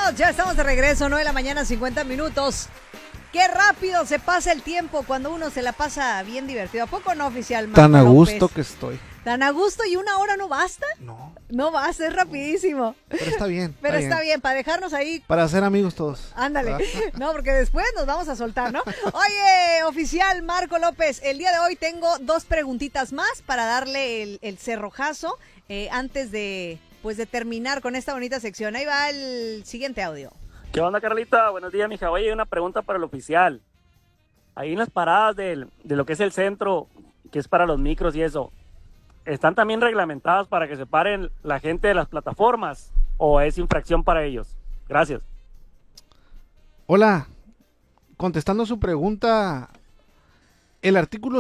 Ya estamos de regreso, 9 de la mañana, 50 minutos. Qué rápido se pasa el tiempo cuando uno se la pasa bien divertido. ¿A poco no, oficial Marco Tan a gusto López? que estoy. ¿Tan a gusto y una hora no basta? No. No basta, es rapidísimo. Pero está bien. Pero está bien, para dejarnos ahí. Para ser amigos todos. Ándale. No, porque después nos vamos a soltar, ¿no? Oye, oficial Marco López, el día de hoy tengo 2 preguntitas más para darle el cerrojazo antes de terminar con esta bonita sección. Ahí va el siguiente audio. ¿Qué onda, Carlita? Buenos días, mija. Oye, una pregunta para el oficial. Ahí en las paradas de lo que es el centro, que es para los micros y eso, ¿están también reglamentadas para que se paren la gente de las plataformas o es infracción para ellos? Gracias. Hola. Contestando su pregunta, el artículo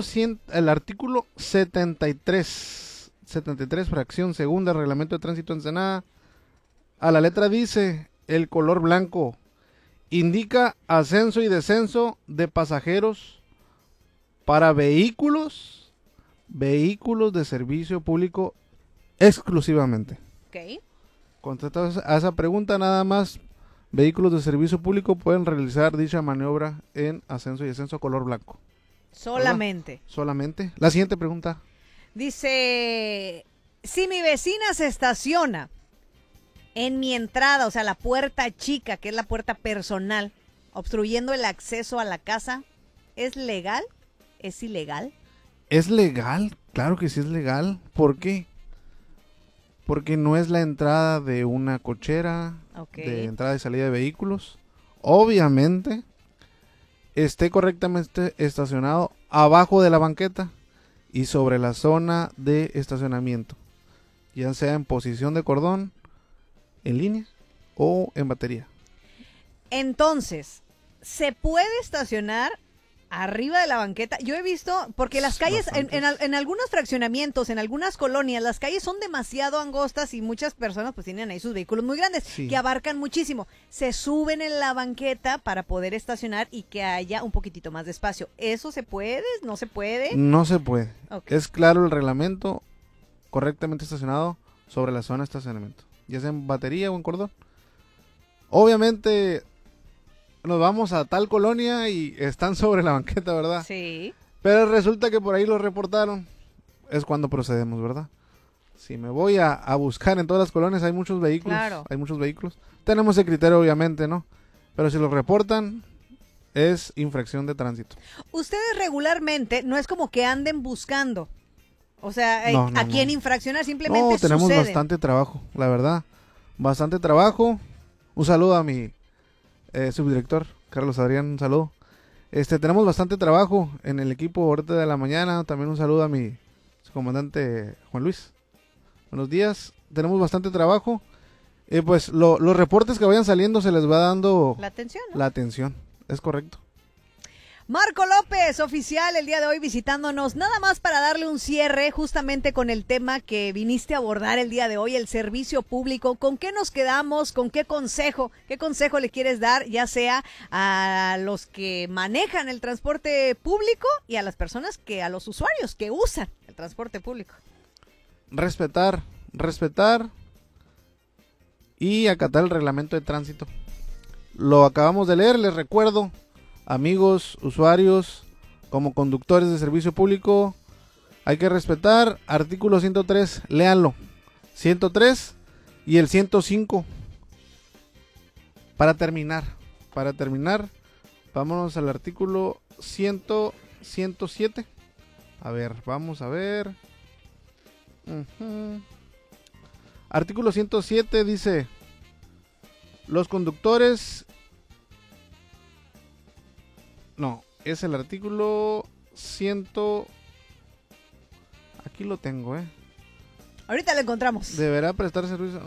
73, fracción segunda, reglamento de tránsito en Ensenada, a la letra dice, el color blanco indica ascenso y descenso de pasajeros para vehículos de servicio público exclusivamente. Ok. Contestando a esa pregunta, nada más vehículos de servicio público pueden realizar dicha maniobra en ascenso y descenso color blanco. Solamente. ¿Verdad? Solamente. La siguiente pregunta. Dice, si mi vecina se estaciona en mi entrada, o sea, la puerta chica, que es la puerta personal, obstruyendo el acceso a la casa, ¿es legal? ¿Es ilegal? ¿Es legal? Claro que sí es legal. ¿Por qué? Porque no es la entrada de una cochera, de entrada y salida de vehículos. Obviamente, esté correctamente estacionado abajo de la banqueta y sobre la zona de estacionamiento, ya sea en posición de cordón, en línea o en batería. Entonces, ¿se puede estacionar arriba de la banqueta? Yo he visto, porque las calles, en algunos fraccionamientos, en algunas colonias, las calles son demasiado angostas y muchas personas pues tienen ahí sus vehículos muy grandes, sí, que abarcan muchísimo. Se suben en la banqueta para poder estacionar y que haya un poquitito más de espacio. ¿Eso se puede? ¿No se puede? No se puede. Okay. Es claro el reglamento, correctamente estacionado sobre la zona de estacionamiento, ya sea en batería o en cordón. Obviamente nos vamos a tal colonia y están sobre la banqueta, ¿verdad? Sí. Pero resulta que por ahí lo reportaron. Es cuando procedemos, ¿verdad? Si me voy a buscar en todas las colonias, hay muchos vehículos. Claro. Hay muchos vehículos. Tenemos ese criterio, obviamente, ¿no? Pero si lo reportan, es infracción de tránsito. Ustedes regularmente, no es como que anden buscando. O sea, ¿a quién infraccionar? Simplemente no, tenemos suceden. bastante trabajo, la verdad. Bastante trabajo. Un saludo a mi subdirector, Carlos Adrián, un saludo. Tenemos bastante trabajo en el equipo ahorita de la mañana. También un saludo a mi comandante Juan Luis. Buenos días. Tenemos bastante trabajo. Pues los reportes que vayan saliendo se les va dando la atención, ¿no? La atención, es correcto. Marco López, oficial, el día de hoy visitándonos, nada más para darle un cierre justamente con el tema que viniste a abordar el día de hoy, el servicio público. ¿Con qué nos quedamos? ¿Con qué consejo le quieres dar, ya sea a los que manejan el transporte público y a las personas a los usuarios que usan el transporte público? Respetar y acatar el reglamento de tránsito. Lo acabamos de leer, les recuerdo. Amigos, usuarios, como conductores de servicio público, hay que respetar artículo 103, léanlo, 103 y el 105. Para terminar, vámonos al artículo 107. A ver, vamos a ver. Artículo 107 dice, los conductores... No, es el artículo 100. Aquí lo tengo, Ahorita lo encontramos. Deberá prestar servicio.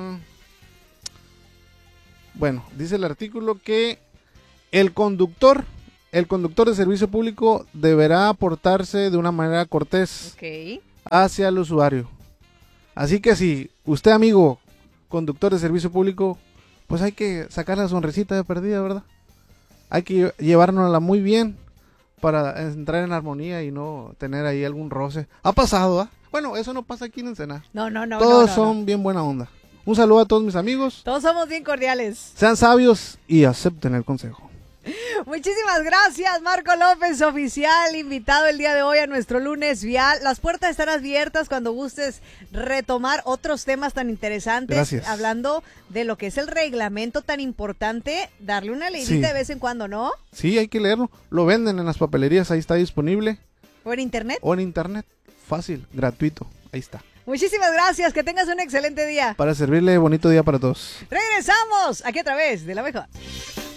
Bueno, dice el artículo que el conductor de servicio público deberá aportarse de una manera cortés hacia el usuario. Así que si usted, amigo, conductor de servicio público, pues hay que sacar la sonrisita de perdida, ¿verdad? Hay que llevárnosla muy bien para entrar en armonía y no tener ahí algún roce. Ha pasado, ¿ah? Bueno, eso no pasa aquí en Ensenada. No. Todos son bien buena onda. Un saludo a todos mis amigos. Todos somos bien cordiales. Sean sabios y acepten el consejo. Muchísimas gracias, Marco López, oficial, invitado el día de hoy a nuestro lunes vial. Las puertas están abiertas cuando gustes retomar otros temas tan interesantes. Gracias. Hablando de lo que es el reglamento tan importante, darle una leidita de vez en cuando, ¿no? Sí, hay que leerlo. Lo venden en las papelerías, ahí está disponible. ¿O en internet? O en internet. Fácil, gratuito. Ahí está. Muchísimas gracias, que tengas un excelente día. Para servirle, bonito día para todos. Regresamos aquí a través de La Mejor.